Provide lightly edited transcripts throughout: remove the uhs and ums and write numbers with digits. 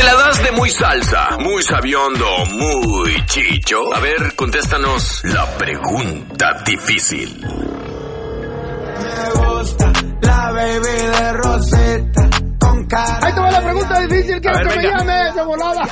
¿Te la das de muy salsa, muy sabiondo, muy chicho? A ver, contéstanos la pregunta difícil. Me gusta la baby de Rosetta con cara. Ahí te va la pregunta difícil. Quiero que me venga. llames de volada.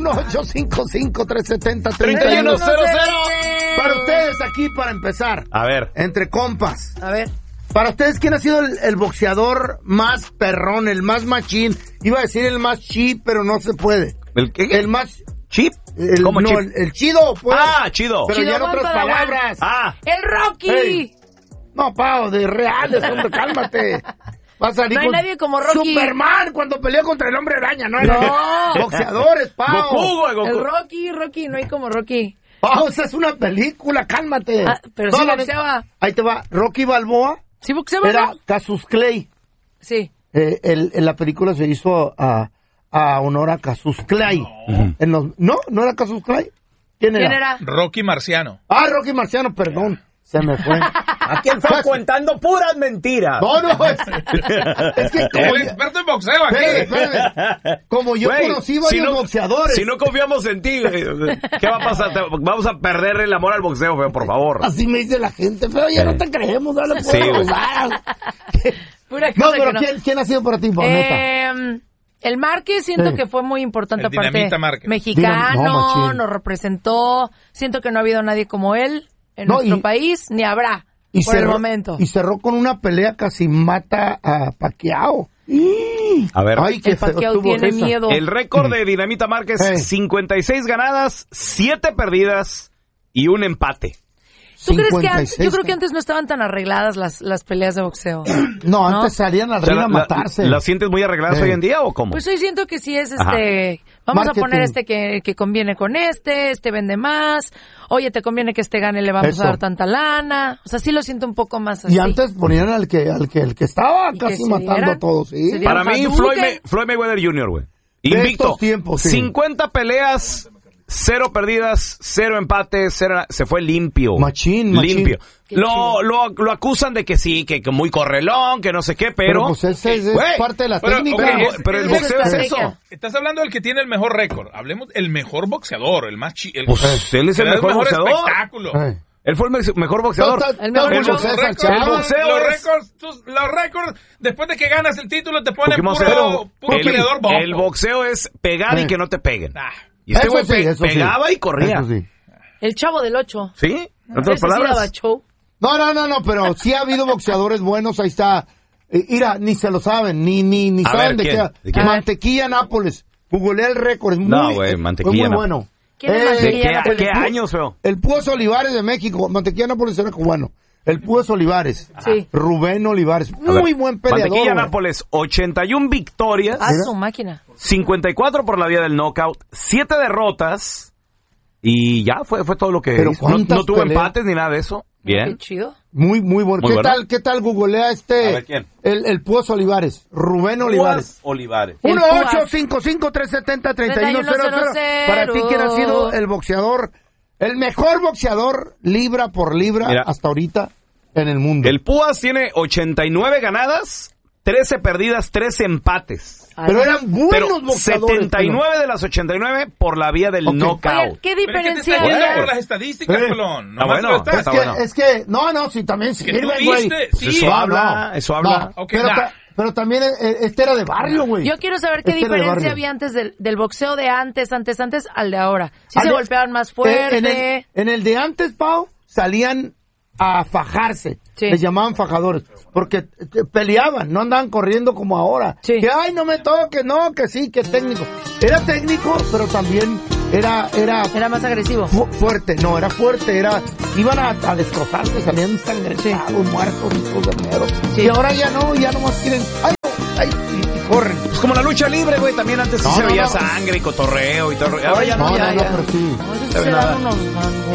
1-855-370-3100. Para ustedes aquí, para empezar. A ver. Entre compas. A ver. Para ustedes, ¿quién ha sido el boxeador más perrón, el más machín? Iba a decir el más chip, pero no se puede. ¿El qué? El más... ¿Chip? ¿Cómo chip? El chido, pues. Ah, chido. Pero Chido, ya en otras aguanta, palabras. Ah. ¡El Rocky! Hey. No, Pau, de reales, hombre, cálmate. Vas a salir No hay con nadie como Rocky. Superman cuando peleó contra el hombre araña, ¿no? No. Boxeadores, Pau. Goku, güey, El Goku. Rocky, no hay como Rocky. Pau, esa es una película, cálmate. Ah, pero sí boxeaba. Ahí te va, Rocky Balboa ¿Sí boxeaba, era no? Cassius Clay. Sí. La película se hizo a honor a Cassius Clay. ¿No era Cassius Clay? ¿Quién era? Rocky Marciano. Ah, Rocky Marciano, perdón. Se me fue. Aquí están contando puras mentiras. No, es que como El experto en boxeo aquí. Espérame. Como yo Güey, conocí varios boxeadores. Si no confiamos en ti, ¿qué va a pasar? Vamos a perder el amor al boxeo, feo, por favor. Así me dice la gente, pero ya no te creemos, no le Sí, puedo güey. jugar. Pura No, cosa pero que no. ¿quién ha sido para ti, neta? El Márquez siento Sí. que fue muy importante, El aparte Dinamita Márquez. mexicano, No, machín. nos representó. Siento que no ha habido nadie como él en No, nuestro y- país, ni habrá por el momento. Y cerró con una pelea casi mata a Pacquiao. A ver. Ay, qué El feo Pacquiao estuvo tiene esa. miedo. El récord de Dinamita Márquez, 56 ganadas, 7 perdidas y un empate. ¿Tú crees que antes, 56, yo creo que antes no estaban tan arregladas las peleas de boxeo? No, antes salían al O sea, ring a matarse. ¿La sientes muy arregladas hoy en día o cómo? Pues hoy siento que sí es Ajá. vamos Marketing. a poner que conviene con este vende más, oye, te conviene que este gane, le vamos Eso. a dar tanta lana, o sea, sí lo siento un poco más así. Y antes ponían al que estaba Y que casi se matando dieran- a todos, ¿sí? se dieran Para mí, Hadouken. Floyd Mayweather Jr., güey. De Invicto. estos tiempos, sí. 50 peleas, 0 perdidas, 0 empates, se fue limpio. Machín. Limpio. Qué Lo acusan de que sí, que muy correlón, que no sé qué, pero... Pues ese es Güey, parte de la pero- técnica. pero el Es boxeo es estrategia. eso. Estás hablando del que tiene el mejor récord. Hablemos el mejor boxeador, el más Pues él es el que da mejor boxeador. espectáculo. Él fue el mejor boxeador. El mejor El boxeador. boxeo- César el Chávez. boxeo Los récords, después de que ganas el título, te ponen Pokémon puro Cero. peleador bobo. El boxeo es pegar y que no te peguen. Ah, Y este Eso güey sí, eso sí. pegaba y corría. Eso sí. El Chavo del 8. ¿Sí? En otras Ese sí daba palabras. show. No, pero sí ha habido boxeadores buenos, ahí está. Mira, ni se lo saben, ni A saben ver, de ¿quién? qué. ¿De quién? Mantequilla Nápoles. Googlea el récord, es muy, No, güey, fue Mantequilla muy Nápoles. bueno. ¿Quién es ¿De Mantequilla qué, Nápoles? qué años, feo? El Púas Olivares de México, Mantequilla Nápoles era cubano. El Púas Olivares. Sí. Rubén Olivares, A ver, muy buen peleador. Mantequilla güey. Nápoles, 81 victorias, A su máquina. 54 por la vía del knockout, 7 derrotas y ya fue todo lo que Pero hizo. ¿cuántas No tuvo peleas? empates ni nada de eso. Qué Bien. chido. Muy bueno. Muy bueno. ¿Qué tal googlea A ver, ¿quién? el Púas Olivares? Rubén Olivares. Olivares. El 1-855-370-3100. Para ti, ¿quién ha sido el boxeador, el mejor boxeador libra por libra Mira. hasta ahorita en el mundo? El Púas tiene 89 ganadas, 13 perdidas, 13 empates. Pero eran buenos Pero boxeadores. 79 de las 89 por la vía del Ok. knockout. Oye, ¿qué pero es que te diferencia estás yendo hay? por las estadísticas, Colón. Ah, Nomás bueno, lo estás- está bueno. Es que, no, sí, también Que tú sirven, güey. viste, Pues sí. eso habla, eso habla. No, Ok, pero, nah. pero también este era de barrio, güey. Yo quiero saber qué Este era de diferencia barrio. había antes del boxeo de antes al de ahora. Si Al se de- golpeaban más fuerte. En el de antes, Pau, salían a fajarse. Sí. Les llamaban fajadores. Porque peleaban, no andaban corriendo como ahora. Sí. Que, ay, no me toques, no, que sí, que técnico. Era técnico, pero también era Era más agresivo. fuerte. No, era fuerte, iban a destrozarse, salían ensangrentados, muertos, hijos de miedo. Sí. Y ahora ya nomás quieren, ay, y corren. Pues como la lucha libre, güey, también antes sí No, se no, veía no. sangre y cotorreo y todo. Ahora ya no. No, ya. pero sí. No sé si Sabe se nada. dan unos